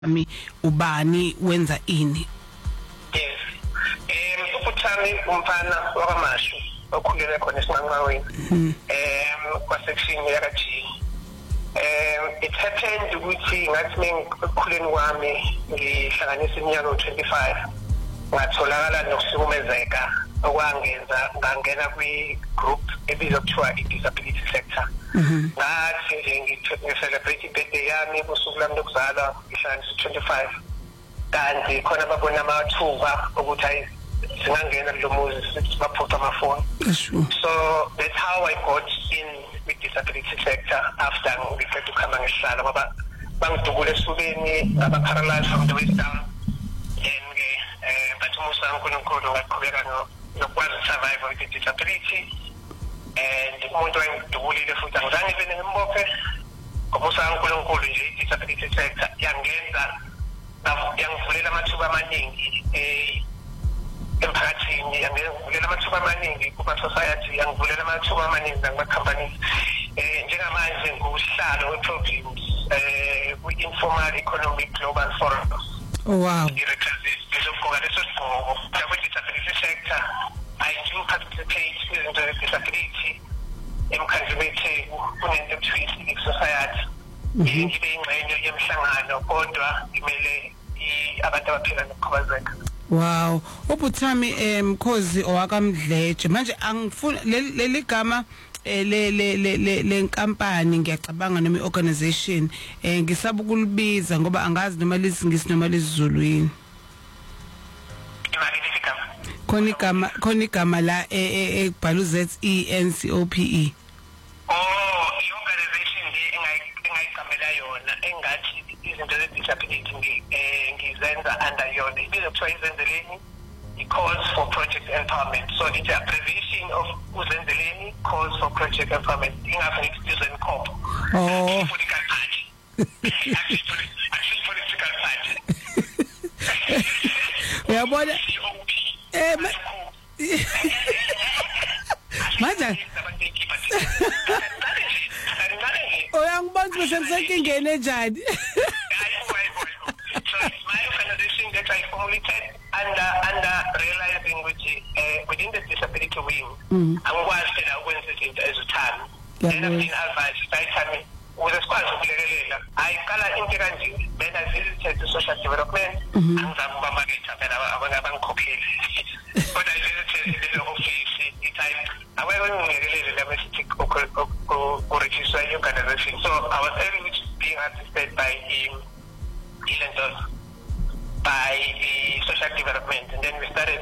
ami ubani wenza ini? Yes. Ubuthami umfana wakaMashu okhulele khona eSinqanqaweni. Kwa-section yaka-G. It happened ukuthi ngathi mengikhuleni kwami ngihlanganisa iminyaka u-25 ngatholakala nokuhlukumezeka okwangenza ngangena kwi-group ebizwa kuthiwa i-disability sector. Ngathi nje ngi-celebrate birthday yami usuku lami lokuzalwa ngihlanganisa 25 kanti khona babona amathuba ukuthi hayi singangena kulo muzi sithi baphupha amafoni. So that's how I got in with disability sector after ngifethe ukuhamba ngesihlalo ngoba bangidubule esubeni aba-paralyzed from the waist down. But umusa uNkulunkulu ngaqhubeka nokwazi survive with disability and umuntu wayengidubulile futhi angizange ibe ngimbophe umusa uNkulunkulu nje disability sector yangivulela amathuba amaningi emphakathini, yangivulela amathuba amaningi kuma-society, yangivulela amathuba amaningi nakuma-companies. Njengamanje ngusihlalo we-programs kwi-Informal Economic Global Forum. Oh wow. Disability sector, I do participate in the disability emkhandlweni kunento ekuthiwa i-civic society. Ngibe ingxenye yemhlangano kodwa imele abantu abaphila nokukhubazeka. Wow. Ubuthami Mkhozi owakamdleje manje angifuna leli gama le nkampani ngiyacabanga noma iorganization ngisaba ukulibiza ngoba angazi noma lisingisi noma lisizulwini. Khona igama la ekubhala ZENCOPE. Oh, i-organization le engayiqamela yona engathi izinto ze-disability ngizenza under yona ibizwa kuthiwa izenzeleni i-Cause for Project Empowerment. So it's abbreviation of uzenzeleni Cause for Project Empowerment. Ingafuni ngithi uzenCOP. Oh. Political party. Actually political party. Uyabona? Manje uyangibona ukuthi sengisengene enjani? So it's my organization that I formulated under realizing which within the disability wing angikwazi phela ukwenza izinto ezithani. Then I've been advised by time ukuze sikwazi ukulekelela ayiqala into kanje then I visited the social development angizama ukubamaketha phela abangikhokheli but I visited the office type awayengilekelele la mesithi ku-register i-organization. So I was able to being assisted by by the social development, and then we started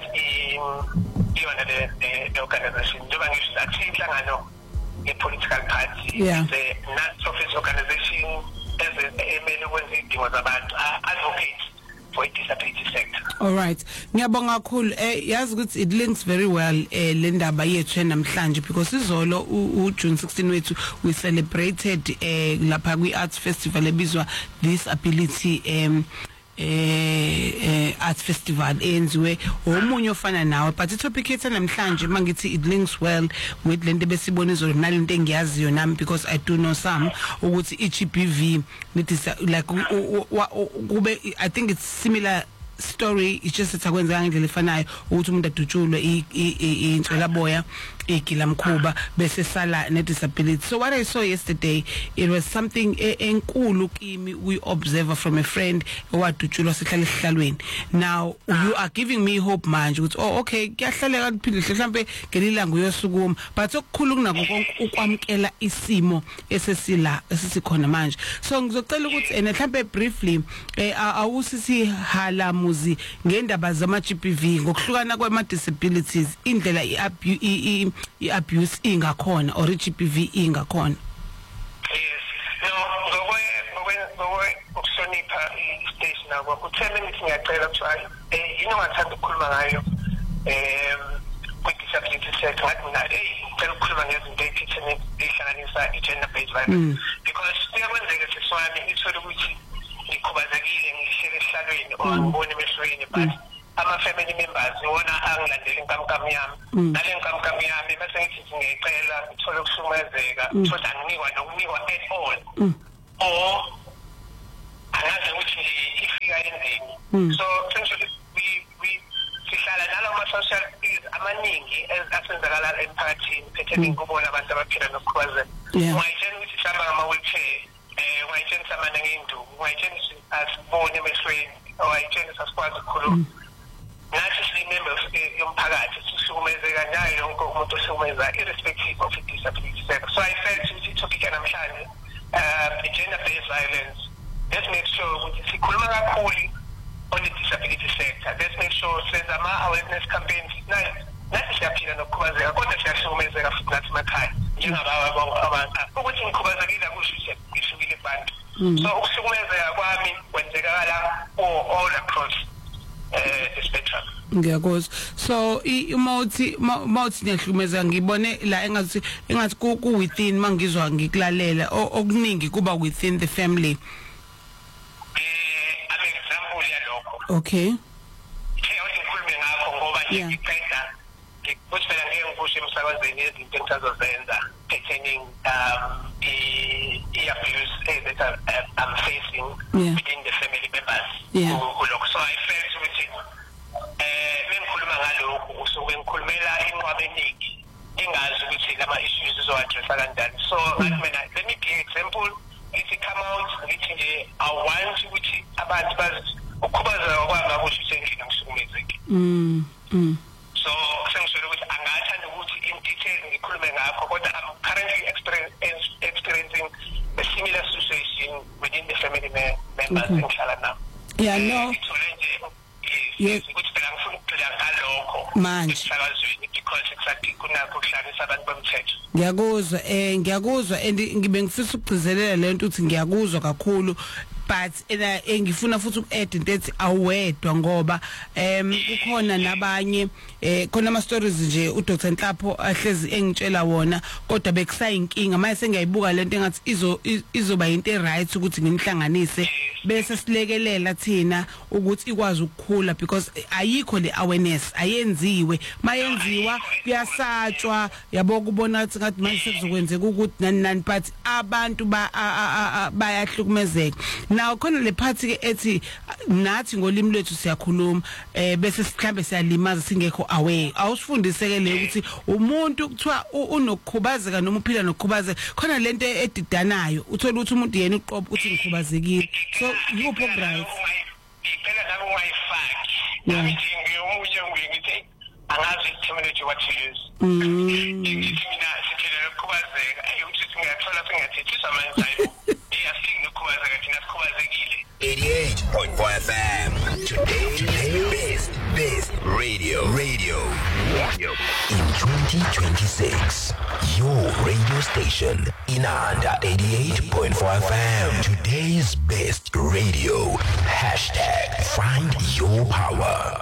the organization. Njengoba ngisho akusiyo inhlangano ye-political party, it's a non-profit organization emele ukwenza izidingo zabantu, advocate for the disability sector. All right. Ngiyabonga kakhulu. Yazi ukuthi it links very well le ndaba yethu namhlanje because izolo June 16 wethu we celebrated lapha kwi-Arts Festival ebizwa Disability Arts Festival enziwe omunye ofana nawe, but itopic yethu namhlanje mangithi it links well with lento besibona izolo nalento engiyaziyo nami because I do know some ukuthi iGBV like kube I think it's similar story, it's just that akwenza ngendlela efanayo ukuthi umuntu adutshulwe intswelaboya igilamkhuba bese sala ne disability. So what I saw yesterday, it was something enkulu kimi we observe from a friend owadutshulwa sihlala esihlalweni. Now you are giving me hope manje ukuthi oh okay kuyahlaleka kuphile mhlambe ngelilanga uyosukuma, but okukhulu kunako konke ukwamkela isimo esisikhona manje. So ngizocela ukuthi mhlambe briefly awusisi hala muzi ngendaba zama-GBV ngokuhlukana kwama-disabilities indlela i-abuse ingakhona or i-GBV ingakhona. Yes. No, ukuhlonipha i-stage nabo ku-10 minutes ngiyacela kuthiwa yini ongathanda ukukhuluma ngayo kwi-disability sector ngathi mina ngicela ukukhuluma ngezinto ey'phithene ey'hlanganisa i-gender based violence because kuyakwenzeka seswami ithole ukuthi ngikhubazekile ngihlele esihlalweni or angiboni emehlweni but ama-family members wona angilandela inkamnkam yami nale nkamnkam yami bese ngithi ngiyicela ngithole ukuhlukumezeka thole anginikwa nokunikwa at all or angazi ukuthi if endlini. So essentially we sihlala nalama social issues amaningi asenzakala emphakathini phetheni kubona abantu abaphila nokukhubazeka. Ungayitshela ukuthi hlamba ngama-wheelchair, ungayitshela samana ngenduku, ungayitshela asibone emehlweni, ungayitshela asikwazi ukukhuluma. Nathi sinemembers yomphakathi sisukumezeka nayo yonke umuntu osukumeza irrespective of disability sector. So I felt ukuthi topic namhlanje gender-based violence, let's make sure ukuthi sikhuluma kakhulu on the disability sector. Let's make sure senza ama-awareness campaigns nathi siyaphila nokukhubazeka kodwa siyahlukumezeka futhi nathi emakhaya njengababa abantu ukuthi ngikhubazekile akusho ukuthi ngihlukile kubantu. So ukuhlukumezeka kwami kwenzekala all across the spectrum. Ngiyakuzwa. So umuthi niyahlukumeza ngibone la engathi ku within mangizwa ngikulalela okuningi kuba within the family. An example yalokho. Okay. Ngikhulume ngakho ngoba ngiqeda ngikuphela ngekusho emsakazweni izinto engisazozenza pertaining the abuse that I'm facing within the family members. So I felt ukuthi mengikhuluma ngalokho usuke ngikhulumela inqwaba eningi engazi ukuthi lama issues izo-addressa kanjani. So ngathi mina let me be an example, ngithi come out ngithi nje I want ukuthi abantu bazi ukukhubazeka kwami akusho ukuthi endlini ngisukumezeki. So sengisho ukuthi angathanda ukuthi in detail ngikhulume ngakho kodwa I'm currently experiencing a similar situation within the family members engihlala nabo. No. Yes. Manje because exactly kunakho kuhlanganisa abantu bomthetho. Ngiyakuzwa and ngibe ngifisa ukugcizelela lento ukuthi ngiyakuzwa kakhulu but engifuna futhi uku-add into ethi awedwa ngoba kukhona nabanye khona ama stories nje uDr Nhlapho ahlezi engitshela wona kodwa bekusayinkinga manje sengiyayibuka lento engathi izoba into eright ukuthi ngimhlanganise bese silekelela thina ukuthi ikwazi ukukhula because ayikho le awareness ayenziwe mayenziwa kuyasatshwa yabo kubona ukuthi ngathi manje sekuzokwenzeka ukuthi nani but abantu bayahlukumezeka. Now khona le party ke ethi nathi ngolimi lwethu siyakhuluma bese sikhambe siyalimaza singekho aware awusifundiseke le ukuthi umuntu kuthiwa unokukhubazeka noma uphila nokukhubazeka khona lento edidanayo uthola ukuthi umuntu yena uqobo ukuthi ngikhubazekile so yupho right iphela nabo wayifaki nami ngiyomunye ngithi angazi terminology what to use ngithi mina siphila nokukhubazeka uthi ngiyathola singathethisa manje 88.4 FM. Today's best radio. In 2026, your radio station in under 88.4 FM. Today's best radio. #Find your power.